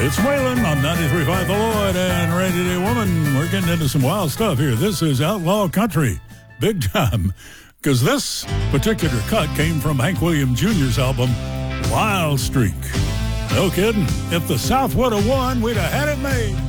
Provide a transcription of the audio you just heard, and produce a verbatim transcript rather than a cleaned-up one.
It's Waylon on ninety-three point five The Lloyd and Rainy Day Woman. We're getting into some wild stuff here. This is Outlaw Country, big time, because this particular cut came from Hank Williams Junior's album, Wild Streak. No kidding. If the South would have won, we'd have had it made.